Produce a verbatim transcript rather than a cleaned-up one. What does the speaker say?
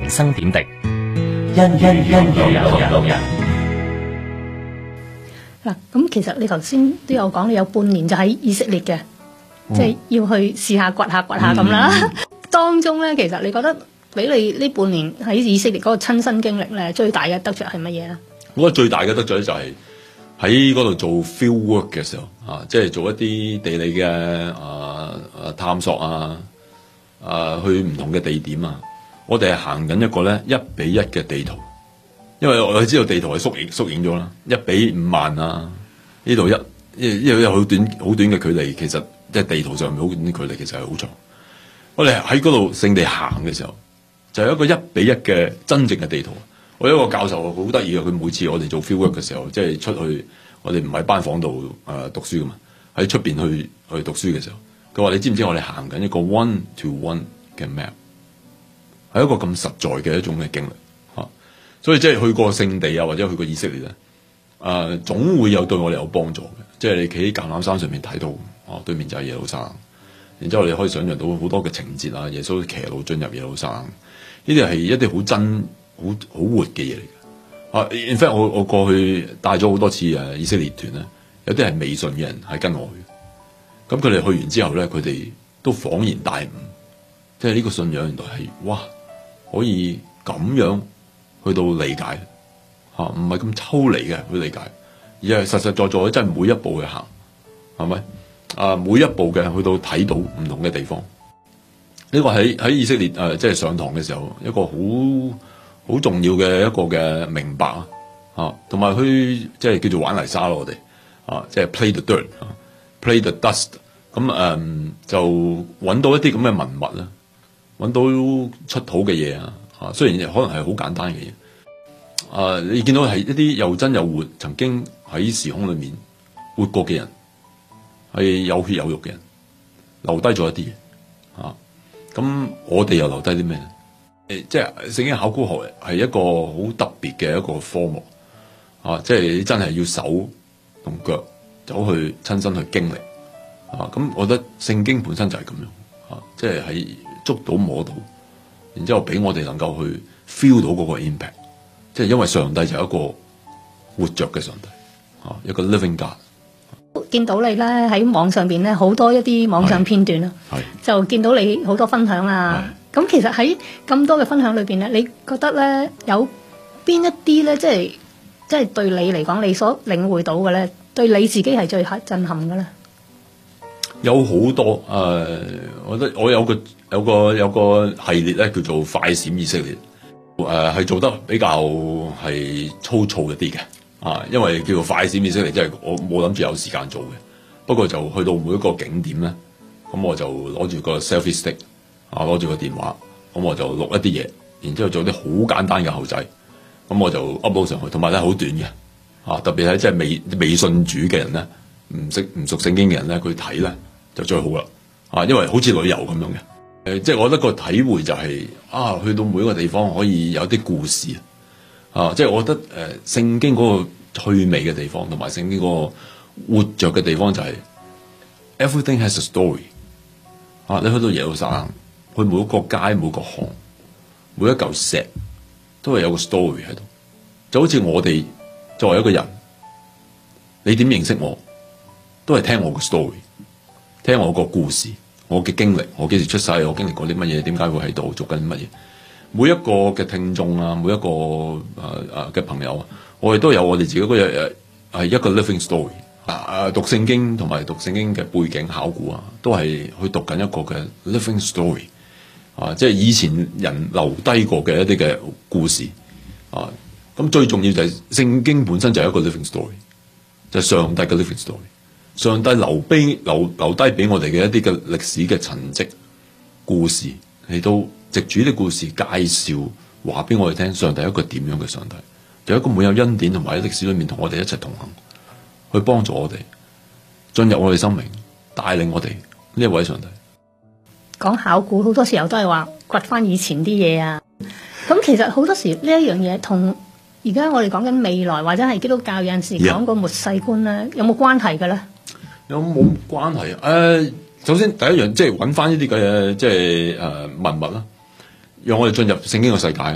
人生點滴，因因因有有人。 嗱，咁其實你頭先都有講，你有半年就喺以色列嘅，嗯、即係要去試下掘下掘下咁啦。嗯、當中咧，其實你覺得俾你呢半年喺以色列嗰個親身經歷咧，最大嘅得着係乜嘢咧？ 我覺得最大嘅得着咧就係喺嗰度做 field work 嘅時候啊，即係做一啲地理嘅啊啊探索啊，啊去唔同嘅地點啊，我哋係行緊一個咧一比一嘅地圖。因為我哋知道地圖係縮影縮影咗啦，一比五萬啊，呢度一因因為有好短好短嘅距離，其實即係地圖上面好短嘅距離，其實係好長。我哋喺嗰度聖地行嘅時候，就係一個一比一嘅真正嘅地圖。我有一個教授好得意嘅，佢每次我哋做 field work 嘅時候，即係出去，我哋唔喺班房度誒讀書噶嘛，喺出邊去去讀書嘅時候，佢話你知唔知我哋行緊一個 one to one 嘅 map， 係一個咁實在嘅一種嘅經歷。所以即係去過聖地啊，或者去過以色列咧，啊、呃，總會有對我哋有幫助嘅。即係你企喺橄欖山上面睇到，哦，對面就係耶路撒冷。然之後你可以想象到好多嘅情節啊，耶穌騎驢進入耶路撒冷，呢啲係一啲好真、好好活嘅嘢嚟嘅。啊 in fact 我我過去帶咗好多次誒以色列團咧，有啲係未信嘅人係跟我去。咁佢哋去完之後咧，佢哋都恍然大悟，即係呢個信仰原來係哇，可以咁樣。去到理解嚇，唔係咁抽離嘅去理解，而係實實在在真係每一步去行，係咪啊？每一步嘅去到睇到唔同嘅地方，呢個喺喺以色列誒，即係上堂嘅時候一個好好重要嘅一個嘅明白啊！嚇，同埋去即係叫做玩泥沙咯，我哋啊，即係 play the dirt 啊，play the dust，咁誒就揾到一啲咁嘅文物啦，揾到出土嘅嘢啊！啊，雖然可能係好簡單嘅嘢，啊，你見到係一啲又真又活，曾經喺時空裏面活過嘅人，係有血有肉嘅人，留低咗一啲嘢，啊，咁我哋又留低啲咩咧？誒，即係聖經考古學係一個好特別嘅一個科目，啊，即係你真係要手同腳走去親身去經歷，啊，咁我覺得聖經本身就係咁樣，啊，即係喺捉到摸到。然之後俾我哋能夠去 feel 到嗰個 impact， 即係因為上帝就係一個活着嘅上帝，啊，一個 living God。 見到你咧喺網上邊咧好多一啲網上片段啊，就見到你好多分享啊。咁其實喺咁多嘅分享裏邊咧，你覺得咧有邊一啲咧，即係即係對你嚟講，你所領會到嘅咧，對你自己係最震撼嘅咧？ 有好多誒、呃，我覺得我有個有個有個系列咧，叫做快閃以色列，誒、呃、係做得比較係粗糙一啲嘅啊，因為叫做快閃以色列，即係我冇諗住有時間做嘅。不過就去到每一個景點咧，咁我就攞住個 selfie stick 啊，攞住個電話，咁我就錄一啲嘢，然之後做啲好簡單嘅後製，咁我就 upload 上去，同埋咧好短嘅啊，特別係即係未未信主嘅人咧，唔識唔熟聖經嘅人咧，佢睇咧。就最好啦，啊，因為好似旅遊咁樣嘅，誒、呃，即係我覺得個體會就係、是、啊，去到每一個地方可以有啲故事啊，即係我覺得誒、呃，聖經嗰個趣味嘅地方，同埋聖經嗰個活着嘅地方就係、是、everything has a story， 啊，你去到耶路撒冷，去每一個街、每個巷、每一嚿石，都係有個 story 喺度，就好似我哋作為一個人，你點認識我，都係聽我個 story。聽我個故事，我嘅經歷，我幾時出世，我經歷過啲乜嘢，點解會喺度做緊乜嘢？每一個嘅聽眾啊，每一個誒誒嘅朋友啊，我哋都有我哋自己嗰日誒係一個 living story 啊！讀聖經同埋讀聖經嘅背景考古啊，都係去讀緊一個嘅 living story 啊！即係以前人留低過嘅一啲嘅故事啊！咁最重要就係聖經本身就係一個 living story， 就係上帝嘅 living story。上帝留俾留留低俾我哋嘅一啲嘅歷史嘅塵跡故事，嚟到藉住啲故事介紹話俾我哋聽，上帝係一個點樣嘅上帝，就一個滿有恩典同埋喺歷史裏面同我哋一齊同行，去幫助我哋進入我哋生命，帶領我哋呢一位上帝。 講考古好多時候都係話掘翻以前啲嘢啊，咁其實好多時呢一樣嘢同而家我哋講緊未來或者係基督教有陣時講個末世觀咧，yeah. 有冇關係嘅咧？ 有冇關係啊？誒、呃，首先第一樣即係揾翻呢啲嘅即係誒文物啦，讓我哋進入聖經嘅世界。